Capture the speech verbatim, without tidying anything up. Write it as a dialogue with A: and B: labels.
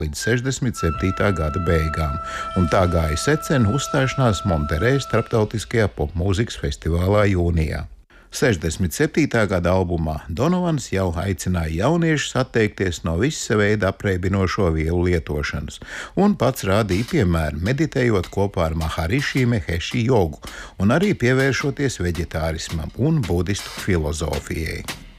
A: līdz sešdesmit septītā gada beigām, un tā gāja secena uzstāšanās Monterrejas starptautiskajā popmūzikas festivālā jūnijā. sešdesmit septītā gada albumā Donovans jau aicināja jauniešus atteikties no visa veida apreibinošo vielu lietošanas, un pats rādīja piemēru, meditējot kopā ar Maharishi Maheshi jogu un arī pievēršoties veģetārismam un budistu filozofijai.